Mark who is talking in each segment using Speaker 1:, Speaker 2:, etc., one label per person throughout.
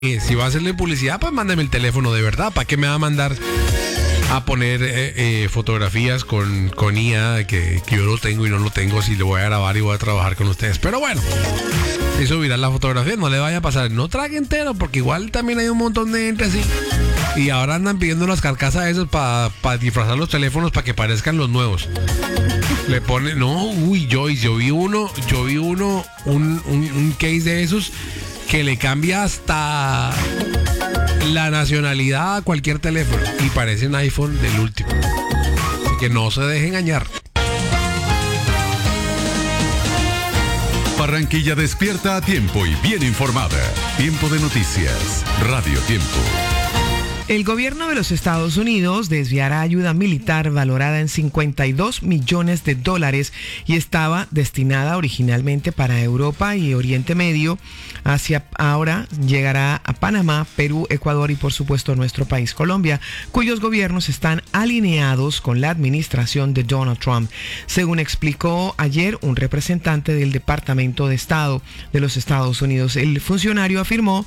Speaker 1: Si va a hacerle publicidad, pues mándeme el teléfono de verdad. ¿Para qué me va a mandar a poner fotografías con IA que yo lo tengo y no lo tengo? Si le voy a grabar y voy a trabajar con ustedes. Pero bueno, si subirán la fotografía, no le vaya a pasar. No trague entero, porque igual también hay un montón de gente así. Y ahora andan pidiendo las carcasas esas para disfrazar los teléfonos para que parezcan los nuevos. Le ponen, no, uy, Joyce, yo vi uno, un case de esos que le cambia hasta la nacionalidad a cualquier teléfono y parece un iPhone del último. Así que no se deje engañar.
Speaker 2: Barranquilla despierta a tiempo y bien informada. Tiempo de noticias. Radio Tiempo.
Speaker 3: El gobierno de los Estados Unidos desviará ayuda militar valorada en $52 millones y estaba destinada originalmente para Europa y Oriente Medio. Ahora llegará a Panamá, Perú, Ecuador y por supuesto nuestro país Colombia, cuyos gobiernos están alineados con la administración de Donald Trump. Según explicó ayer un representante del Departamento de Estado de los Estados Unidos, el funcionario afirmó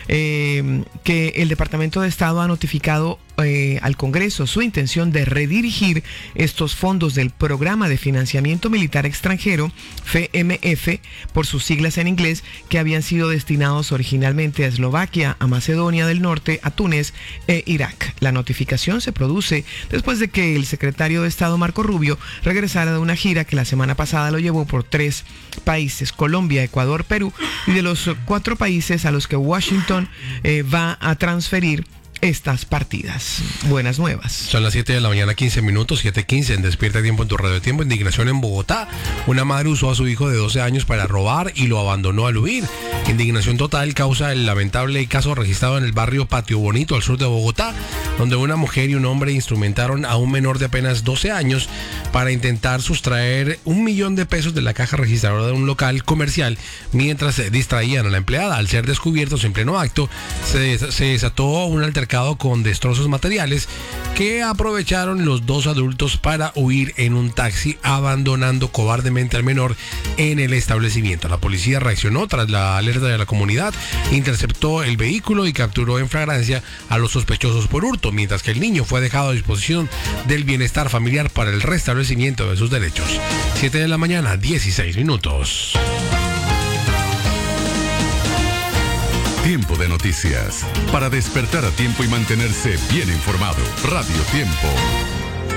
Speaker 3: que el Departamento de Estado ha notificado al Congreso su intención de redirigir estos fondos del Programa de Financiamiento Militar Extranjero, FMF, por sus siglas en inglés, que habían sido destinados originalmente a Eslovaquia, a Macedonia del Norte, a Túnez e Irak. La notificación se produce después de que el secretario de Estado Marco Rubio regresara de una gira que la semana pasada lo llevó por 3 países, Colombia, Ecuador, Perú, y de los 4 países a los que Washington va a transferir estas partidas. Buenas nuevas.
Speaker 1: Son las 7 de la mañana, 15 minutos, 7:15 en Despierta Tiempo en tu Radio Tiempo. Indignación en Bogotá. Una madre usó a su hijo de 12 años para robar y lo abandonó al huir. Indignación total causa el lamentable caso registrado en el barrio Patio Bonito, al sur de Bogotá, donde una mujer y un hombre instrumentaron a un menor de apenas 12 años para intentar sustraer $1.000.000 de la caja registradora de un local comercial mientras se distraían a la empleada. Al ser descubiertos en pleno acto, se desató un altercado con destrozos materiales que aprovecharon los 2 adultos para huir en un taxi, abandonando cobardemente al menor en el establecimiento. La policía reaccionó tras la alerta de la comunidad, interceptó el vehículo y capturó en flagrancia a los sospechosos por hurto, mientras que el niño fue dejado a disposición del bienestar familiar para el restablecimiento de sus derechos. 7 de la mañana, 16 minutos.
Speaker 2: Tiempo de noticias. Para despertar a tiempo y mantenerse bien informado. Radio Tiempo.